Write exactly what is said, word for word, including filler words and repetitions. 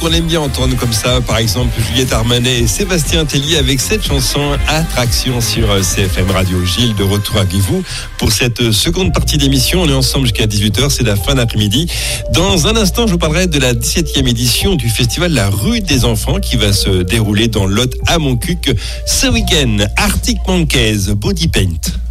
qu'on aime bien entendre comme ça, par exemple Juliette Armanet et Sébastien Tellier avec cette chanson Attraction sur C F M Radio. Gilles, de retour avec vous pour cette seconde partie d'émission. On est ensemble jusqu'à dix-huit heures, c'est la fin d'après-midi. Dans un instant, je vous parlerai de la dix-septième édition du festival La Rue des Enfants qui va se dérouler dans l'Hôte à Montcuq ce week-end. Arctic Monkeys, Body Paint.